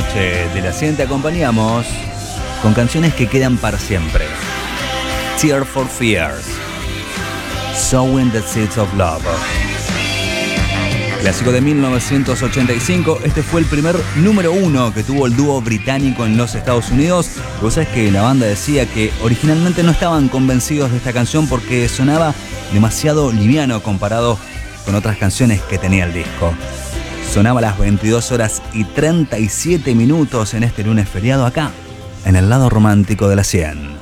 noche de la 100 te acompañamos con canciones que quedan para siempre. Tear for Fears, Sowing the Seeds of Love. Clásico de 1985, este fue el primer número 1 que tuvo el dúo británico en los Estados Unidos. Vos sabés que la banda decía que originalmente no estaban convencidos de esta canción porque sonaba demasiado liviano comparado con otras canciones que tenía el disco. Sonaba a las 22 horas y 37 minutos en este lunes feriado acá, en el lado romántico de la 100.